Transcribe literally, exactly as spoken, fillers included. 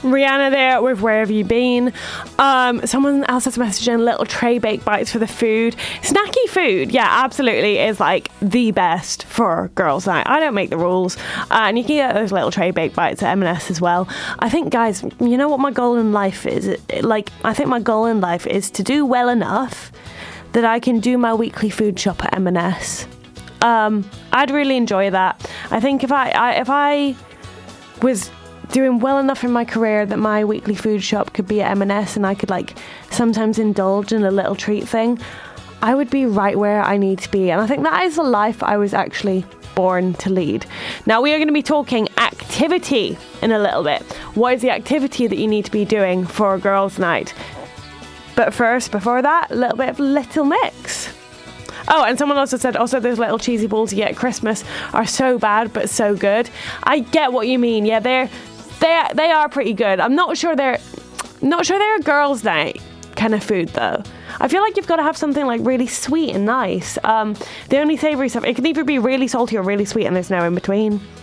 Rihanna there with Where Have You Been? Um, someone else has messaged in little tray baked bites for the food. Snacky food, yeah, absolutely, is like the best for girls' night. I don't make the rules. Uh, and you can get those little tray baked bites at M and S as well. I think, guys, you know what my goal in life is? It, like, I think my goal in life is to do well enough that I can do my weekly food shop at M and S. Um, I'd really enjoy that. I think if I, I if I was doing well enough in my career that my weekly food shop could be at M and S and I could like sometimes indulge in a little treat thing, I would be right where I need to be. And I think that is the life I was actually born to lead. Now we are going to be talking activity in a little bit. What is the activity that you need to be doing for a girls' night? But first, before that, a little bit of Little Mix. Oh, and someone also said, also those little cheesy balls you get at Christmas are so bad but so good. I get what you mean. Yeah, they're they they are pretty good. I'm not sure they're not sure they're a girls' night kind of food though. I feel like you've got to have something like really sweet and nice. Um, the only savoury stuff, it can either be really salty or really sweet, and there's no in between.